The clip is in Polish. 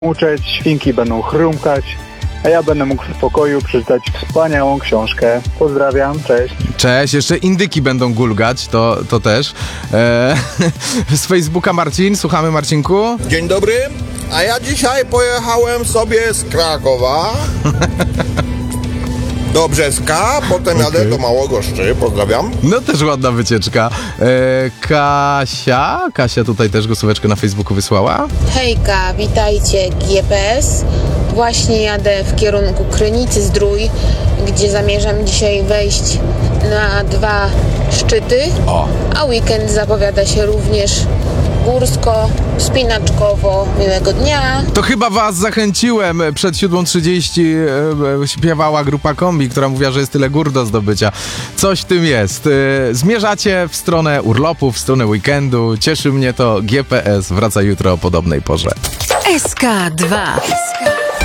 uczeć, świnki będą chrumkać, a ja będę mógł w spokoju przeczytać wspaniałą książkę. Pozdrawiam, cześć. Cześć, jeszcze indyki będą gulgać, to też. Z Facebooka Marcin, słuchamy Marcinku. Dzień dobry, a ja dzisiaj pojechałem sobie z Krakowa do Brzeska, potem jadę do Małogoszczy, pozdrawiam. No też ładna wycieczka. Kasia tutaj też głosóweczkę na Facebooku wysłała. Hejka, witajcie GPS. Właśnie jadę w kierunku Krynicy-Zdrój, gdzie zamierzam dzisiaj wejść na 2 szczyty. A weekend zapowiada się również górsko, wspinaczkowo. Miłego dnia. To chyba was zachęciłem. Przed 7:30 śpiewała grupa Kombi, która mówiła, że jest tyle gór do zdobycia. Coś w tym jest. Zmierzacie w stronę urlopu, w stronę weekendu. Cieszy mnie to. GPS wraca jutro o podobnej porze. SK2.